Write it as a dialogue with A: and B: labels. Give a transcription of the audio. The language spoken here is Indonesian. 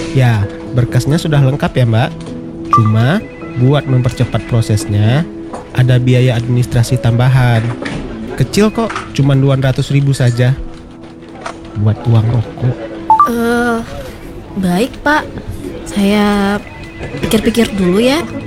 A: Ya, berkasnya sudah lengkap ya Mbak. Cuma buat mempercepat prosesnya, ada biaya administrasi tambahan. Kecil kok, cuma 200.000 saja. Buat uang rokok.
B: Baik Pak, saya pikir-pikir dulu ya.